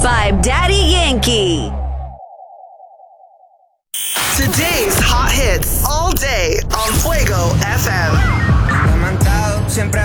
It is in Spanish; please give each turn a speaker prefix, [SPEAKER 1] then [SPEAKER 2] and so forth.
[SPEAKER 1] 5 Daddy Yankee.
[SPEAKER 2] Today's hot hits all day on Fuego FM.
[SPEAKER 3] Me he mandado siempre